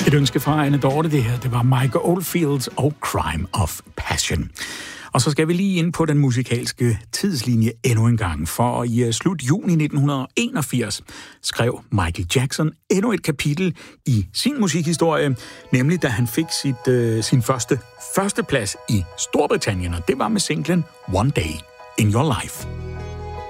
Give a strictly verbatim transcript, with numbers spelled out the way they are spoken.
Et ønske fra Anne Dorte, det her, det var Mike Oldfield og Crime of Passion. Og så skal vi lige ind på den musikalske tidslinje endnu en gang, for i slut juni nitten enogfirs skrev Michael Jackson endnu et kapitel i sin musikhistorie, nemlig da han fik sit, øh, sin første førsteplads i Storbritannien, og det var med singlen One Day in Your Life.